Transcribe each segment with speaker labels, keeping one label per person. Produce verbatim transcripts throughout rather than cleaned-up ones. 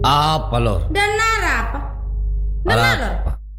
Speaker 1: Apa lor?
Speaker 2: Benar apa? Benar lor.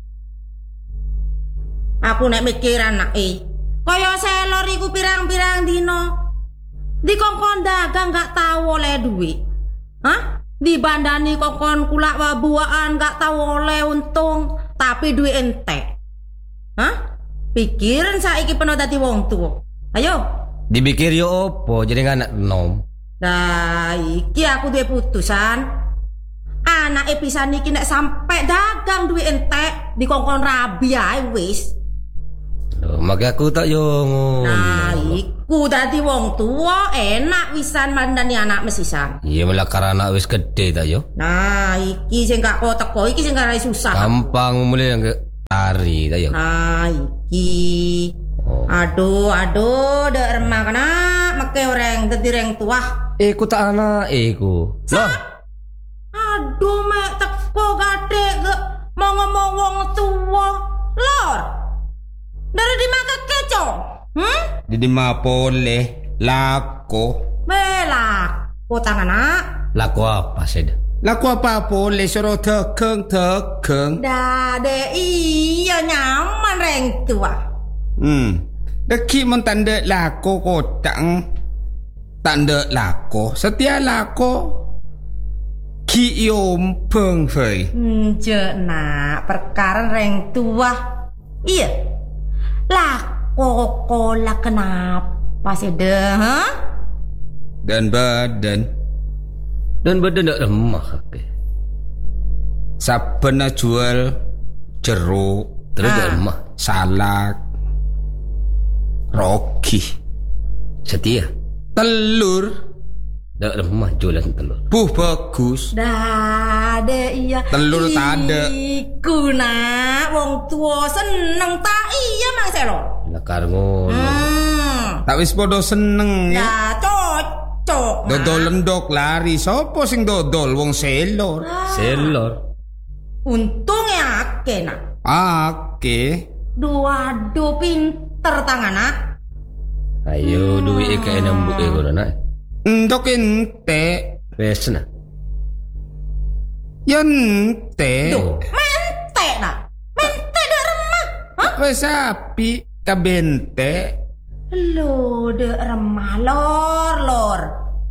Speaker 2: Aku nek mikir anak eh. Kaya selor iku pirang-pirang dino. Dikongkon dagang gak tahu oleh duit. Hah? Dibandani kongkon kulak wabuaan gak tahu oleh untung, tapi duit entek. Hah? Pikiran saiki peno dadi wong tuwa. Ayo.
Speaker 1: Dipikir yo opo jadi anak nom.
Speaker 2: Nah, iki aku duwe putusan. Anak pisan iki nek sampe dagang duit entek dikongkon rabi ae wis.
Speaker 1: Loh, maka aku tak yo ngono.
Speaker 2: Nah, iku dadi wong tua enak wisan mandani anak mesisan.
Speaker 1: Iya malah karena anak wis gede tak yo.
Speaker 2: Nah, iki sing gak kok teko iki sing garai susah.
Speaker 1: Gampang mulai yang hari tak yo.
Speaker 2: Nah, iki. Oh. Aduh, aduh, dek remah kana make orang dadi reng tua.
Speaker 1: Eh, ku tak anak eh ku. Loh.
Speaker 2: Aduh, mek teko gade ge mau ngomong wong tua. Lor. Dari di maka keco. Hmm?
Speaker 3: Di di mapole lako.
Speaker 2: Belak. Potang anak.
Speaker 1: Laku apa sih?
Speaker 3: Laku apa boleh suruh tekeng tekeng.
Speaker 2: Dade iya nyaman reng tua.
Speaker 3: Hmm. Deki mentanda lako kotang. Tanda lako. Setia lako. Ki yom peng fei.
Speaker 2: Hmm, je nak perkara reng tua. Iya. Lah, kokola kenapa sih deh? Huh?
Speaker 3: Dan badan.
Speaker 1: Dan badan tak lemah.
Speaker 3: Sabena jual jeruk.
Speaker 1: Terus
Speaker 2: Ah.
Speaker 1: tak lemah.
Speaker 3: Salak. Roki.
Speaker 1: Setia.
Speaker 3: Telur.
Speaker 1: Tak lemah jualan telur.
Speaker 3: Buh bagus.
Speaker 2: Dade iya.
Speaker 3: Telur tak ada.
Speaker 2: Iku nak wong tua seneng tak iya mang selo.
Speaker 1: Nakar ngono.
Speaker 2: Hmm.
Speaker 3: Tak wis podo seneng ya.
Speaker 2: Ya cocok.
Speaker 3: Dodol lendok lari. Sopo sing dodol wong selor.
Speaker 1: Selor.
Speaker 2: Untungnya ake nak.
Speaker 3: Ake.
Speaker 2: Dua do pinter tangan nak.
Speaker 1: Ayo duit kayak nembuk e kono nak.
Speaker 3: Ndok ente.
Speaker 1: Wes nah.
Speaker 3: Ya ente.
Speaker 2: Duh, mente nak. Mente dak remah. Hah?
Speaker 3: Wes api kabente.
Speaker 2: Lo dek remah lor lor.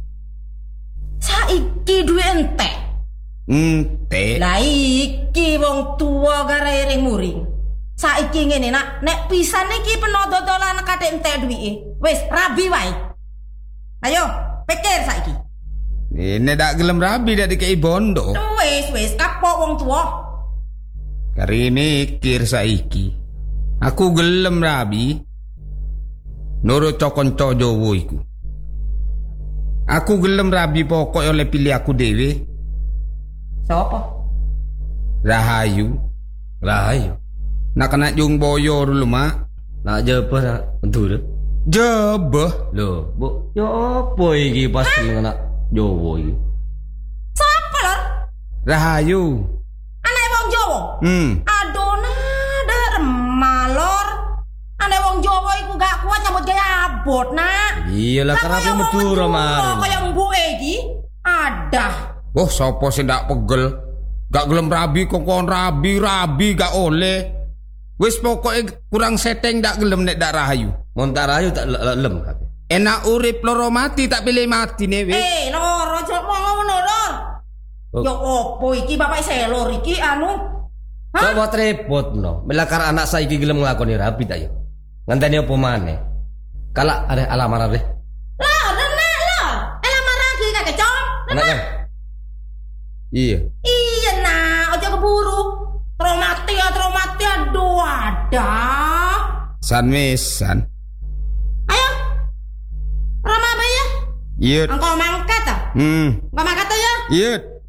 Speaker 2: Saiki duwe ente.
Speaker 3: Ente.
Speaker 2: Lah iki wong tua gara ring muring. Saiki ngene nak, nek pisan iki peno dodolan kadek entek duwike. Wis rabi wae. Ayo, pikir saiki.
Speaker 3: Ini dak gelem rabi dak dikei bondo.
Speaker 2: Wis wis kapok wong tua.
Speaker 3: Kari mikir saiki. Aku gelem rabi. Nurut conco Jowo iku. Aku gelem rabi pokok oleh pilih aku dewe.
Speaker 2: Sopo?
Speaker 3: Rahayu.
Speaker 1: Rahayu.
Speaker 3: Nak kena jung boyo dulu mak.
Speaker 1: Nak jebah nak betul.
Speaker 3: Jebah.
Speaker 1: Loh, bu, yo apa iki pas nak Jowo iki?
Speaker 2: Sopo lor?
Speaker 3: Rahayu.
Speaker 2: Anak wong Jawa.
Speaker 3: Hmm.
Speaker 2: Aduh nada remah lor. Anak wong Jawa iku gak kuat nyambut gaya abot nak.
Speaker 1: Iyalah karena aku metu ramar.
Speaker 2: Kaya mbuke iki. Adah.
Speaker 3: Oh, sopo sing ndak pegel. Gak gelem rabi kok kon rabi rabi gak oleh. Wis pokoke kurang seteng ndak gelem nek dak rahayu.
Speaker 1: Montar ayu tak lem kabeh.
Speaker 3: Enak urip loro mati tak pilih mati ne wis.
Speaker 2: Eh, lor, aja ngono lor.
Speaker 1: Oh.
Speaker 2: Yo opo iki bapak selor iki anu? Hah?
Speaker 1: Kok buat repot no. Melakar anak saiki gelem nglakoni rapi tak yo. Ngenteni opo maneh? Kala ada alamar deh.
Speaker 2: Lah, renek lor. Elamar lagi gak kecok.
Speaker 1: Anak kan? Iya.
Speaker 2: Iya nah, aja keburu. Traumati ya, traumati aduh ada.
Speaker 3: San wesan.
Speaker 2: Ayo. Rama apa ya?
Speaker 3: Iya.
Speaker 2: Engkau mangkat ah?
Speaker 3: Hmm.
Speaker 2: Engkau mangkat ya?
Speaker 3: Iya.